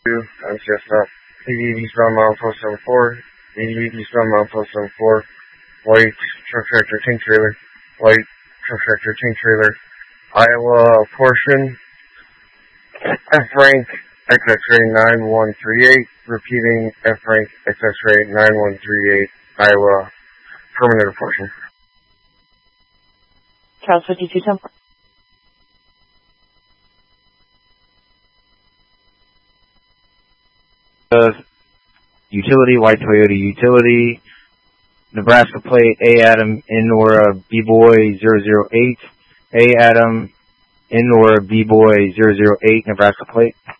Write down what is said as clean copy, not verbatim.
I'm just ADV Strong Mile Post 74, ADV Strong Mile Post 74, white truck tractor tank trailer, white truck tractor tank trailer, Iowa portion, F-Rank XX-Ray 9138, repeating F-Rank XX-Ray 9138, Iowa permanent portion. Charles 5210. Utility, white Toyota utility, Nebraska plate, A. Adam, Nora, B-Boy 008, A. Adam, Nora, B-Boy 008, Nebraska plate.